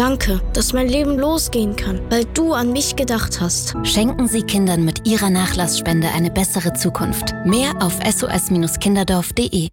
Danke, dass mein Leben losgehen kann, weil du an mich gedacht hast. Schenken Sie Kindern mit Ihrer Nachlassspende eine bessere Zukunft. Mehr auf sos-kinderdorf.de.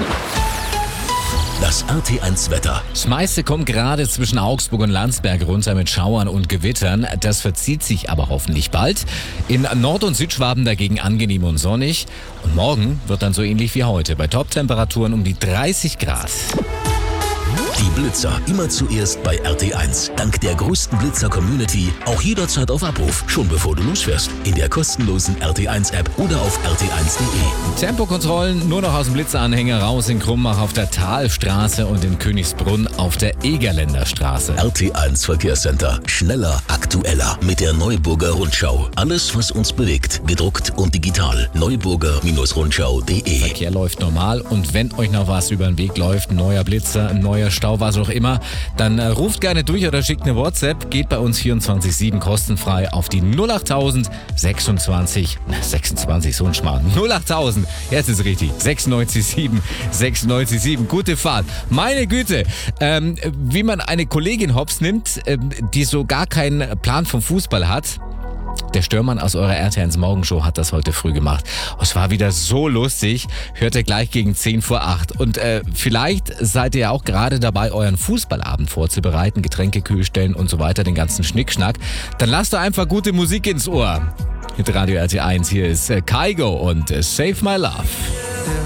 Das RT1 Wetter. Das meiste kommt gerade zwischen Augsburg und Landsberg runter mit Schauern und Gewittern. Das verzieht sich aber hoffentlich bald. In Nord- und Südschwaben dagegen angenehm und sonnig. Und morgen wird dann so ähnlich wie heute, bei Top-Temperaturen um die 30 Grad. Die Blitzer immer zuerst bei RT1. Dank der größten Blitzer-Community auch jederzeit auf Abruf, schon bevor du losfährst. In der kostenlosen RT1-App oder auf rt1.de. Tempokontrollen nur noch aus dem Blitzeranhänger raus in Krumbach auf der Talstraße und in Königsbrunn auf der Egerländer Straße. RT1 Verkehrscenter. Schneller, aktueller mit der Neuburger Rundschau. Alles, was uns bewegt, gedruckt und digital. Neuburger-Rundschau.de. Verkehr läuft normal und wenn euch noch was über den Weg läuft, ein neuer Blitzer, ein neuer Stau, was auch immer, dann ruft gerne durch oder schickt eine WhatsApp. Geht bei uns 24/7 kostenfrei auf die 08000 26, so ein Schmarrn. 08000, jetzt ist richtig, 96,7. Gute Fahrt. Meine Güte, wie man eine Kollegin hops nimmt, die so gar keinen Plan vom Fußball hat. Der Störmann aus eurer RT1 Morgenshow hat das heute früh gemacht. Es war wieder so lustig. Hört ihr gleich gegen 7:50. Und vielleicht seid ihr ja auch gerade dabei, euren Fußballabend vorzubereiten. Getränke kühl stellen und so weiter, den ganzen Schnickschnack. Dann lasst doch einfach gute Musik ins Ohr. Mit Radio RT1, hier ist Kygo und Save My Love.